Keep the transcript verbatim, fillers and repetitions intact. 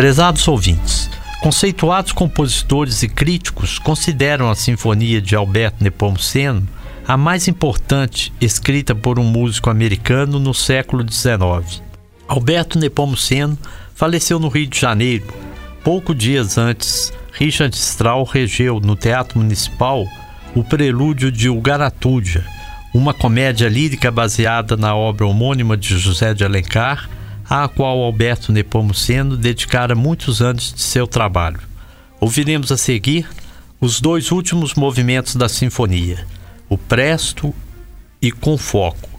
Prezados ouvintes, conceituados compositores e críticos consideram a Sinfonia de Alberto Nepomuceno a mais importante escrita por um músico americano no século dezenove. Alberto Nepomuceno faleceu no Rio de Janeiro. Poucos dias antes, Richard Strauss regeu no Teatro Municipal o prelúdio de O Garatúdia, uma comédia lírica baseada na obra homônima de José de Alencar, à qual Alberto Nepomuceno dedicara muitos anos de seu trabalho. Ouviremos a seguir os dois últimos movimentos da sinfonia, o Presto e Com Foco.